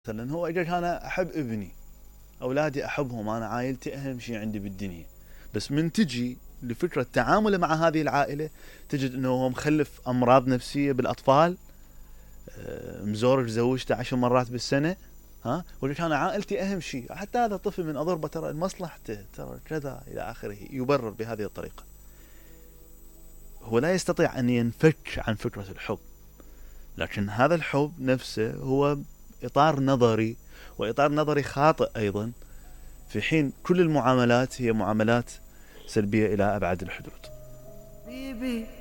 مثلا هو اجى انا احب ابني، اولادي احبهم، انا عائلتي اهم شيء عندي بالدنيا، بس من تجي لفكره تعامله مع هذه العائله تجد انه هو مخلف امراض نفسيه بالاطفال، مزورج زوجته 10 مرات بالسنه، ها، ولك انا عائلتي اهم شيء، حتى هذا الطفل من اضربه ترى مصلحته ترى كذا الى اخره، يبرر بهذه الطريقه. هو لا يستطيع ان ينفك عن فكره الحب، لكن هذا الحب نفسه هو اطار نظري، واطار نظري خاطئ ايضا، في حين كل المعاملات هي معاملات سلبيه الى ابعد الحدود.